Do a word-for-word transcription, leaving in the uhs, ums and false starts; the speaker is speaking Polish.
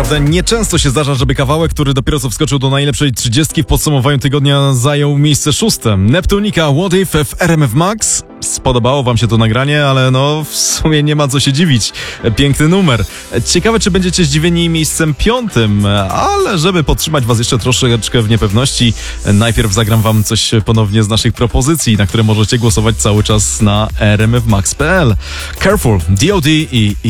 Naprawdę nieczęsto się zdarza, żeby kawałek, który dopiero co wskoczył do najlepszej trzydziestki w podsumowaniu tygodnia, zajął miejsce szóste. Neptunika What If w R M F Max. Spodobało wam się to nagranie, ale no w sumie nie ma co się dziwić. Piękny numer. Ciekawe, czy będziecie zdziwieni miejscem piątym, ale żeby podtrzymać was jeszcze troszeczkę w niepewności, najpierw zagram wam coś ponownie z naszych propozycji, na które możecie głosować cały czas na r m f max kropka p l. Careful, D O D i